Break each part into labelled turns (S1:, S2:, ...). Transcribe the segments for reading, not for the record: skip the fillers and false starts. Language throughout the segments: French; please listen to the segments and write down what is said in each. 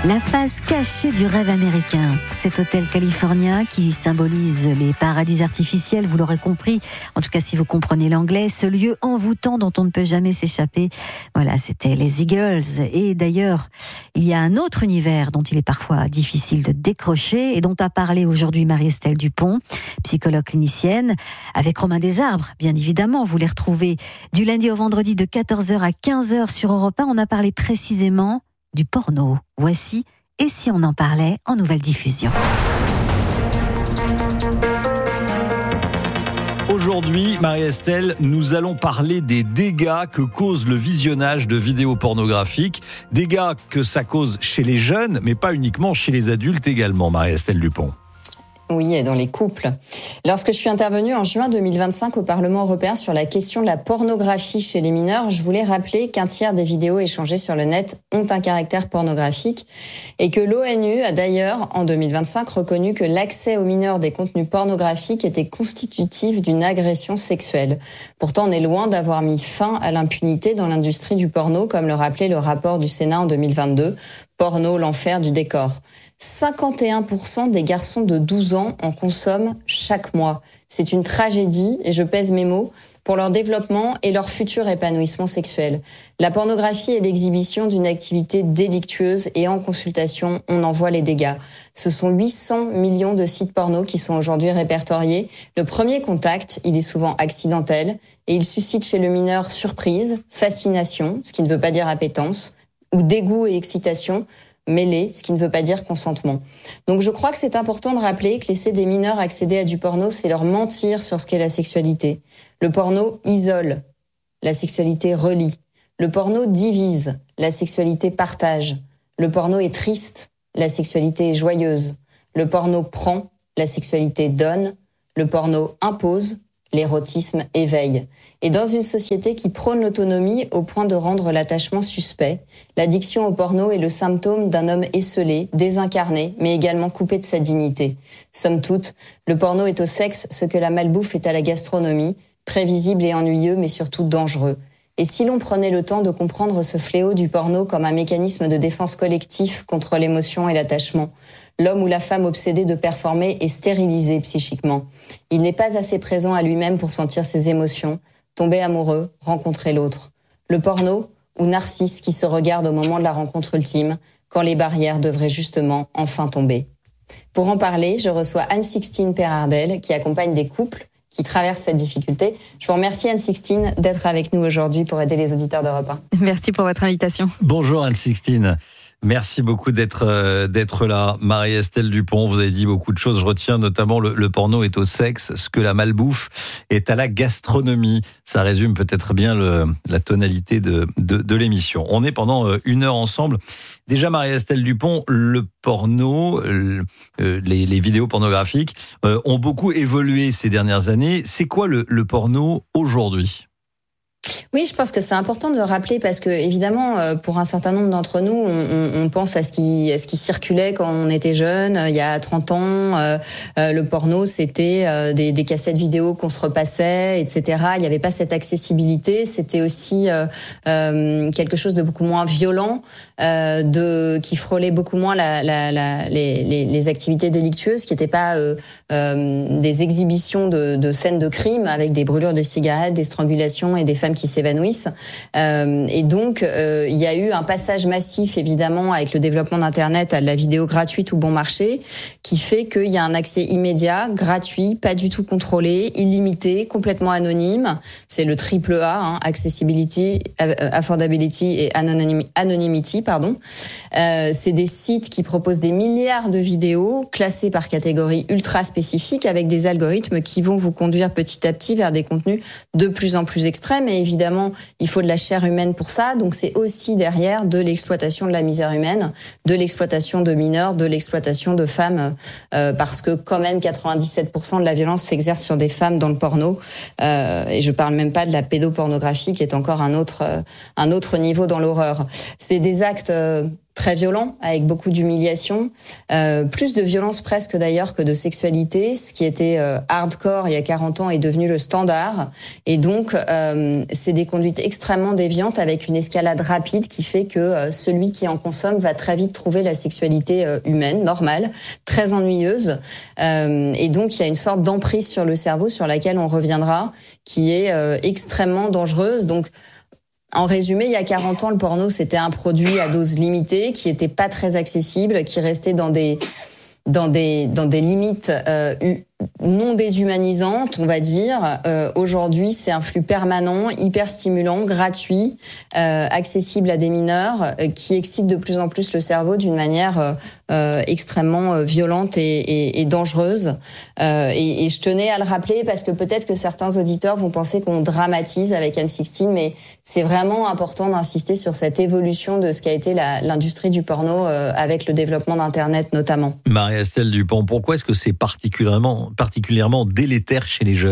S1: La face cachée du rêve américain. Cet hôtel californien qui symbolise les paradis artificiels, vous l'aurez compris, en tout cas si vous comprenez l'anglais, ce lieu envoûtant dont on ne peut jamais s'échapper. Voilà, c'était les Eagles. Et d'ailleurs, il y a un autre univers dont il est parfois difficile de décrocher et dont a parlé aujourd'hui Marie-Estelle Dupont, psychologue clinicienne, avec Romain Desarbres, bien évidemment. Vous les retrouvez du lundi au vendredi de 14h à 15h sur Europe 1. On a parlé précisément du porno. Voici « Et si on en parlait » en nouvelle diffusion.
S2: Aujourd'hui, Marie-Estelle, nous allons parler des dégâts que cause le visionnage de vidéos pornographiques. Dégâts que ça cause chez les jeunes, mais pas uniquement chez les adultes également, Marie-Estelle Dupont.
S3: Oui, et dans les couples. Lorsque je suis intervenue en juin 2025 au Parlement européen sur la question de la pornographie chez les mineurs, je voulais rappeler qu'un tiers des vidéos échangées sur le net ont un caractère pornographique et que l'ONU a d'ailleurs, en 2025, reconnu que l'accès aux mineurs des contenus pornographiques était constitutif d'une agression sexuelle. Pourtant, on est loin d'avoir mis fin à l'impunité dans l'industrie du porno, comme le rappelait le rapport du Sénat en 2022, Porno, l'enfer du décor. 51% des garçons de 12 ans en consomment chaque mois. C'est une tragédie, et je pèse mes mots, pour leur développement et leur futur épanouissement sexuel. La pornographie est l'exhibition d'une activité délictueuse et en consultation, on en voit les dégâts. Ce sont 800 millions de sites porno qui sont aujourd'hui répertoriés. Le premier contact, il est souvent accidentel et il suscite chez le mineur surprise, fascination, ce qui ne veut pas dire appétence, ou dégoût et excitation, mêlés, ce qui ne veut pas dire consentement. Donc je crois que c'est important de rappeler que laisser des mineurs accéder à du porno, c'est leur mentir sur ce qu'est la sexualité. Le porno isole, la sexualité relie. Le porno divise, la sexualité partage. Le porno est triste, la sexualité est joyeuse. Le porno prend, la sexualité donne. Le porno impose, l'érotisme éveille. Et dans une société qui prône l'autonomie au point de rendre l'attachement suspect, l'addiction au porno est le symptôme d'un homme esseulé, désincarné, mais également coupé de sa dignité. Somme toute, le porno est au sexe ce que la malbouffe est à la gastronomie, prévisible et ennuyeux, mais surtout dangereux. Et si l'on prenait le temps de comprendre ce fléau du porno comme un mécanisme de défense collectif contre l'émotion et l'attachement, l'homme ou la femme obsédé de performer est stérilisé psychiquement. Il n'est pas assez présent à lui-même pour sentir ses émotions, tomber amoureux, rencontrer l'autre. Le porno, ou Narcisse qui se regarde au moment de la rencontre ultime, quand les barrières devraient justement enfin tomber. Pour en parler, je reçois Anne-Sixtine Perardel, qui accompagne des couples qui traversent cette difficulté. Je vous remercie Anne-Sixtine d'être avec nous aujourd'hui pour aider les auditeurs d'Europe 1.
S4: Merci pour votre invitation.
S2: Bonjour Anne-Sixtine. Merci beaucoup d'être là. Marie-Estelle Dupont, vous avez dit beaucoup de choses. Je retiens notamment le porno est au sexe, ce que la malbouffe est à la gastronomie. Ça résume peut-être bien la tonalité de l'émission. On est pendant 1 heure ensemble. Déjà, Marie-Estelle Dupont, le porno, les vidéos pornographiques ont beaucoup évolué ces dernières années. C'est quoi le porno aujourd'hui ?
S3: Oui, je pense que c'est important de le rappeler parce que, évidemment, pour un certain nombre d'entre nous, on pense à ce qui circulait quand on était jeune. Il y a 30 ans, le porno, c'était des cassettes vidéo qu'on se repassait, etc. Il n'y avait pas cette accessibilité. C'était aussi quelque chose de beaucoup moins violent, qui frôlait beaucoup moins les activités délictueuses, qui n'étaient pas des exhibitions de scènes de crime avec des brûlures de cigarettes, des strangulations et des femmes qui s'évanouissent. Et donc, il y a eu un passage massif, évidemment, avec le développement d'Internet à de la vidéo gratuite ou bon marché, qui fait qu'il y a un accès immédiat, gratuit, pas du tout contrôlé, illimité, complètement anonyme. C'est le triple A, accessibility, affordability et anonymity, pardon. C'est des sites qui proposent des milliards de vidéos classées par catégorie ultra spécifique avec des algorithmes qui vont vous conduire petit à petit vers des contenus de plus en plus extrêmes. Et évidemment, il faut de la chair humaine pour ça. Donc c'est aussi derrière de l'exploitation de la misère humaine, de l'exploitation de mineurs, de l'exploitation de femmes, parce que quand même 97% de la violence s'exerce sur des femmes dans le porno. Et je parle même pas de la pédopornographie qui est encore un autre niveau dans l'horreur. C'est des actes très violent, avec beaucoup d'humiliation, plus de violence presque d'ailleurs que de sexualité. Ce qui était hardcore il y a 40 ans est devenu le standard. Et donc, c'est des conduites extrêmement déviantes avec une escalade rapide qui fait que celui qui en consomme va très vite trouver la sexualité humaine, normale, très ennuyeuse. Et donc, il y a une sorte d'emprise sur le cerveau sur laquelle on reviendra, qui est extrêmement dangereuse. Donc, en résumé, il y a 40 ans, le porno, c'était un produit à dose limitée, qui était pas très accessible, qui restait dans des limites non déshumanisantes, on va dire. Aujourd'hui, c'est un flux permanent, hyper stimulant, gratuit, accessible à des mineurs, qui excite de plus en plus le cerveau d'une manière extrêmement violente et dangereuse. Et je tenais à le rappeler parce que peut-être que certains auditeurs vont penser qu'on dramatise avec N16, mais c'est vraiment important d'insister sur cette évolution de ce qu'a été l'industrie du porno avec le développement d'Internet notamment.
S2: Marie-Estelle Dupont, pourquoi est-ce que c'est particulièrement délétère chez les jeunes ?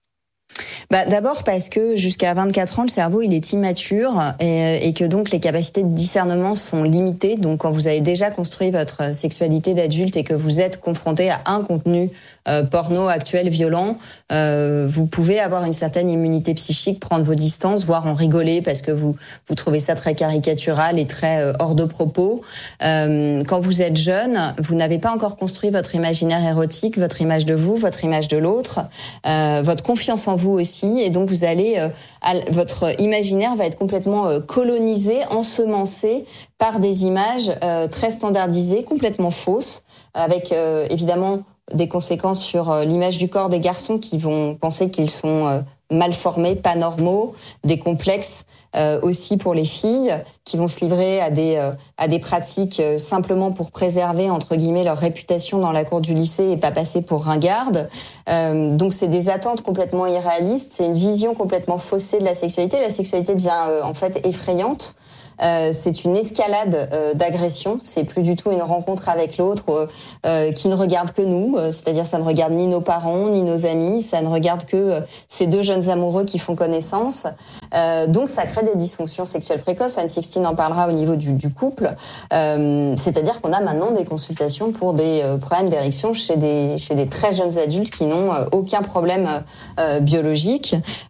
S3: D'abord parce que jusqu'à 24 ans, le cerveau il est immature et que donc les capacités de discernement sont limitées. Donc quand vous avez déjà construit votre sexualité d'adulte et que vous êtes confronté à un contenu porno actuel violent, vous pouvez avoir une certaine immunité psychique, prendre vos distances, voire en rigoler parce que vous trouvez ça très caricatural et très hors de propos. Quand vous êtes jeune, vous n'avez pas encore construit votre imaginaire érotique, votre image de vous, votre image de l'autre, votre confiance en vous aussi, et donc vous allez, votre imaginaire va être complètement colonisé, ensemencé par des images très standardisées, complètement fausses, avec évidemment des conséquences sur l'image du corps des garçons qui vont penser qu'ils sont mal formés, pas normaux, des complexes aussi pour les filles qui vont se livrer à des pratiques simplement pour préserver entre guillemets leur réputation dans la cour du lycée et pas passer pour ringardes. Donc c'est des attentes complètement irréalistes, c'est une vision complètement faussée de la sexualité. La sexualité devient en fait effrayante. C'est une escalade d'agression. C'est plus du tout une rencontre avec l'autre qui ne regarde que nous. C'est-à-dire, ça ne regarde ni nos parents, ni nos amis. Ça ne regarde que ces deux jeunes amoureux qui font connaissance. Donc, ça crée des dysfonctions sexuelles précoces. N16 en parlera au niveau du couple. C'est-à-dire qu'on a maintenant des consultations pour des problèmes d'érection chez des très jeunes adultes qui n'ont aucun problème biologique.